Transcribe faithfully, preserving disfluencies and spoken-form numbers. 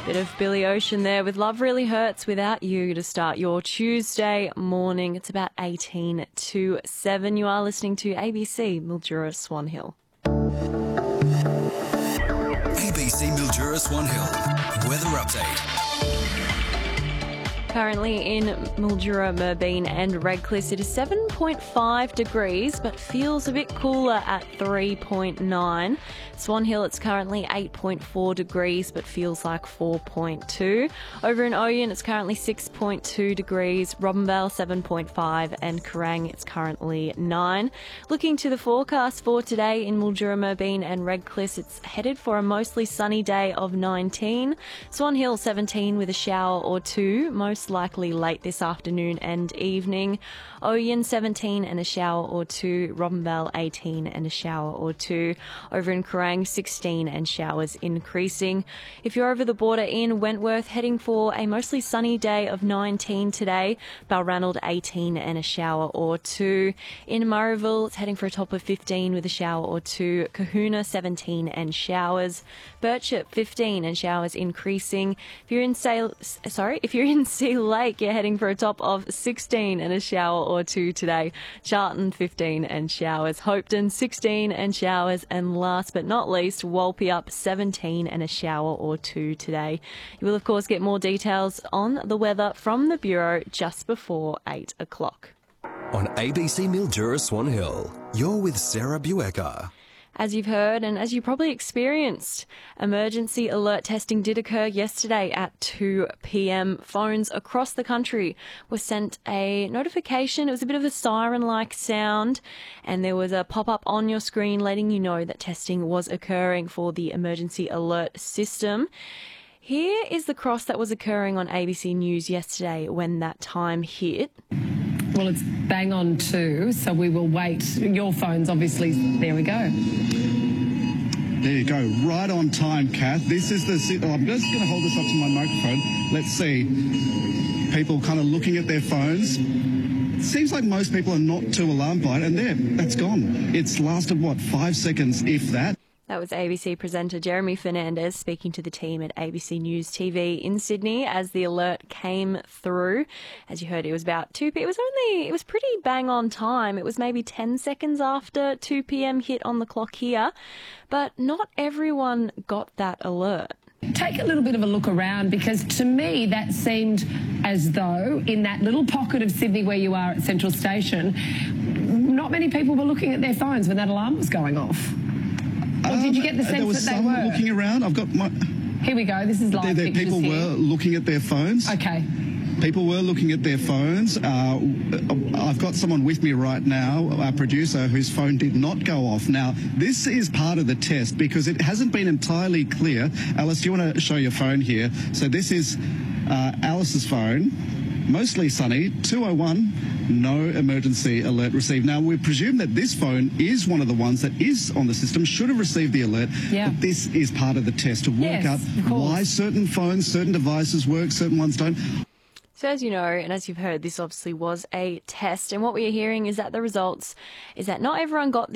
Bit of Billy Ocean there with Love Really Hurts Without You to start your Tuesday morning. It's about eighteen to seven. You are listening to A B C Mildura Swan Hill. A B C Mildura Swan Hill weather update. Currently in Mildura, Merbein and Redcliffe, it is seven point five degrees but feels a bit cooler at three point nine. Swan Hill, it's currently eight point four degrees but feels like four point two. Over in Oyen, it's currently six point two degrees, Robinvale seven point five and Kerrang, it's currently nine. Looking to the forecast for today in Mildura, Merbein and Redcliffe, it's headed for a mostly sunny day of nineteen. Swan Hill seventeen with a shower or two, most likely late this afternoon and evening. Oyen seventeen and a shower or two. Robinvale eighteen and a shower or two. Over in Kerrang sixteen and showers increasing. If you're over the border in Wentworth, heading for a mostly sunny day of nineteen today. Balranald eighteen and a shower or two. In Murrayville, it's heading for a top of fifteen with a shower or two. Kahuna seventeen and showers. Birchip fifteen and showers increasing. If you're in Sail, sorry, if you're in Sea Lake, you're heading for a top of sixteen and a shower or two today. Charlton fifteen and showers. Hopetoun sixteen and showers. And last but not least, Walpeup seventeen and a shower or two today. You will of course get more details on the weather from the Bureau just before eight o'clock. On A B C Mildura Swan Hill, you're with Sarah Buecker. As you've heard and as you probably experienced, emergency alert testing did occur yesterday at two p.m. Phones across the country were sent a notification. It was a bit of a siren-like sound, and there was a pop-up on your screen letting you know that testing was occurring for the emergency alert system. Here is the cross that was occurring on A B C News yesterday when that time hit. Well, it's bang on two, so we will wait. Your phone's obviously, there we go. There you go, right on time, Kath. This is the, oh, I'm just going to hold this up to my microphone. Let's see, people kind of looking at their phones. It seems like most people are not too alarmed by it, and there, that's gone. It's lasted, what, five seconds, if that. That was A B C presenter Jeremy Fernandez speaking to the team at A B C News T V in Sydney as the alert came through. As you heard, it was about two p.m. It was only, it was pretty bang on time. It was maybe ten seconds after two p.m. hit on the clock here, but not everyone got that alert. Take a little bit of a look around, because to me that seemed as though in that little pocket of Sydney where you are at Central Station, not many people were looking at their phones when that alarm was going off. Or did you get the sense there was that they some were? Looking around. I've got my... Here we go. This is live there, there, pictures People here. were looking at their phones. Okay. People were looking at their phones. Uh, I've got someone with me right now, our producer, whose phone did not go off. Now, this is part of the test because it hasn't been entirely clear. Alice, do you want to show your phone here? So this is uh, Alice's phone. Mostly sunny, two oh one, no emergency alert received. Now, we presume that this phone is one of the ones that is on the system, should have received the alert, yeah. but this is part of the test to work yes, out why certain phones, certain devices work, certain ones don't. So as you know, and as you've heard, this obviously was a test, and what we are hearing is that the results is that not everyone got the